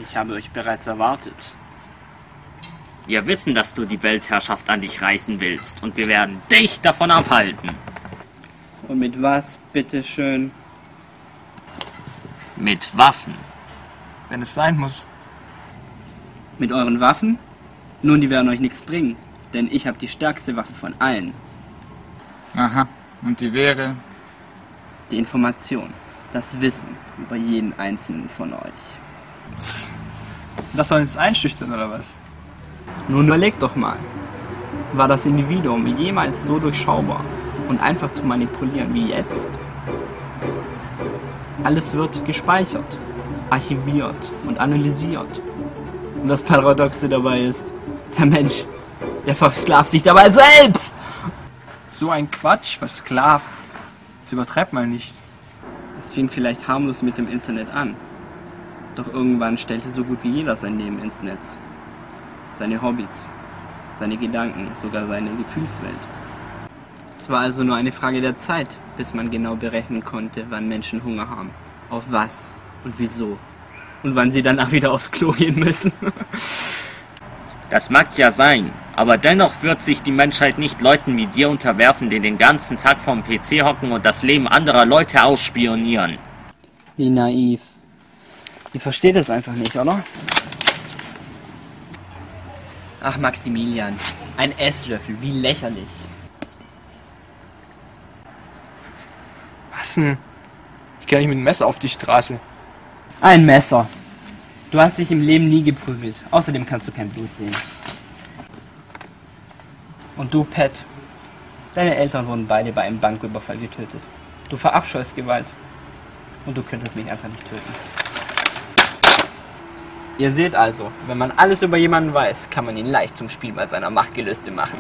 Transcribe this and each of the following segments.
Ich habe euch bereits erwartet. Wir wissen, dass du die Weltherrschaft an dich reißen willst und wir werden dich davon abhalten. Und mit was, bitteschön? Mit Waffen. Wenn es sein muss. Mit euren Waffen? Nun, die werden euch nichts bringen, denn ich habe die stärkste Waffe von allen. Aha, und die wäre? Die Information, das Wissen über jeden einzelnen von euch. Das soll uns einschüchtern, oder was? Nun überlegt doch mal, war das Individuum jemals so durchschaubar und einfach zu manipulieren wie jetzt? Alles wird gespeichert, archiviert und analysiert. Und das Paradoxe dabei ist, der Mensch, der versklavt sich dabei selbst! So ein Quatsch, versklavt. Das übertreibt mal nicht. Es fing vielleicht harmlos mit dem Internet an. Doch irgendwann stellte so gut wie jeder sein Leben ins Netz. Seine Hobbys, seine Gedanken, sogar seine Gefühlswelt. Es war also nur eine Frage der Zeit, bis man genau berechnen konnte, wann Menschen Hunger haben, auf was und wieso und wann sie danach wieder aufs Klo gehen müssen. Das mag ja sein, aber dennoch wird sich die Menschheit nicht Leuten wie dir unterwerfen, die den ganzen Tag vorm PC hocken und das Leben anderer Leute ausspionieren. Wie naiv. Ihr versteht es einfach nicht, oder? Ach, Maximilian, ein Esslöffel, wie lächerlich. Was denn? Ich gehe nicht mit dem Messer auf die Straße. Ein Messer. Du hast dich im Leben nie geprügelt. Außerdem kannst du kein Blut sehen. Und du, Pat, deine Eltern wurden beide bei einem Banküberfall getötet. Du verabscheust Gewalt. Und du könntest mich einfach nicht töten. Ihr seht also, wenn man alles über jemanden weiß, kann man ihn leicht zum Spielball seiner Machtgelüste machen.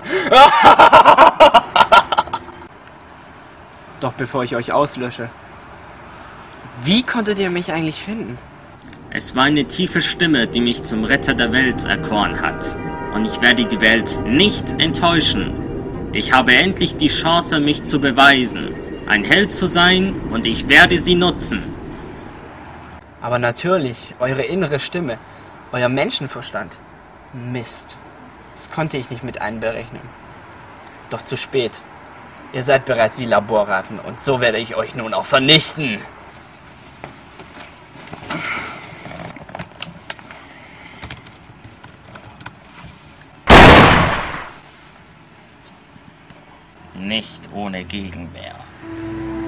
Doch bevor ich euch auslösche, wie konntet ihr mich eigentlich finden? Es war eine tiefe Stimme, die mich zum Retter der Welt erkoren hat. Und ich werde die Welt nicht enttäuschen. Ich habe endlich die Chance, mich zu beweisen, ein Held zu sein, und ich werde sie nutzen. Aber natürlich, eure innere Stimme, euer Menschenverstand. Mist. Das konnte ich nicht mit einberechnen. Doch zu spät. Ihr seid bereits wie Laborratten und so werde ich euch nun auch vernichten. Nicht ohne Gegenwehr.